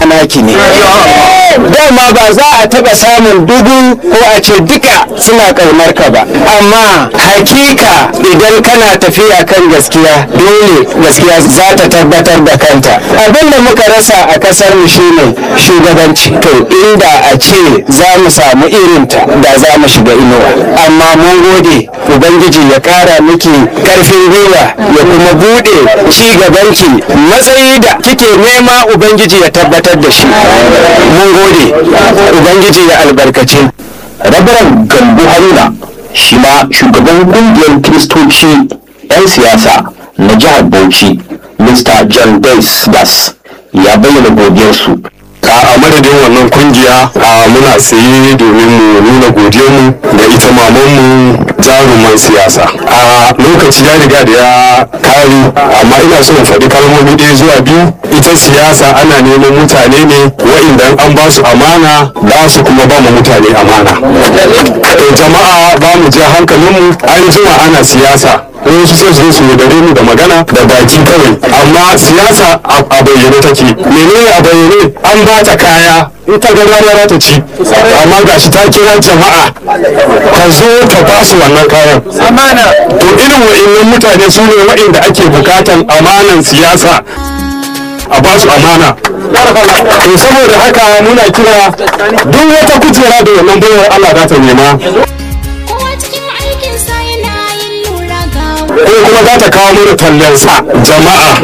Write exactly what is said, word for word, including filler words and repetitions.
naki ne. Dama ba za a taɓa samun dubu ko a ce duka suna ƙaunar ka ba, amma hakika idan kana tafiya kan gaskiya dole gaskiya za ta tabbatar da kanta. Abin da muka rasa a ƙasar mu shine shugabanci. To inda a ce za mu samu irinta da za mu shiga inuwa, amma mun gode ubangiji ya ƙara miki ƙarfin gwiwa ya kuma buɗe ci gabanki, matsayi da kike nema ubangiji ya tabbatar da shi. Mun gode ubangiji ya albarkace. Rabaran Gambo Haruna shi ma shugaban kungiyar Kiristoci 'yan siyasa na jihar Bauchi, Mister John Das ya bayyana godiyarsu. A madadin wannan kungiya muna tsaye domin mu nuna godiyarmu da ita mamanmu jaruman siyasa. A lokaci ya riga da ya kare, amma ina so in faɗi kalmomi ɗaya zuwa biyu. Ita siyasa ana neman mutane ne wa'inda an ba su amana za su kuma ba mu mutane amana. To jama'a ba mu je hankalinmu, an jima ana siyasa. Wani su sai su su yaudare mu da magana da baki kawai, amma siyasa a bayyane take. Menene a bayyane? An ba ta kaya, in ta ga rana ta ci, amma gashi ta kira jama'a ka zo ta ba su wannan kayan. To irin wa'innan mutane su ne wa'inda ake bukatan amanan siyasa, a ba su amana. To saboda haka muna kira duk wata kujera da wannan bayar Allah za ta nema, ko kuma za ta kawo mana tallansa jama'a.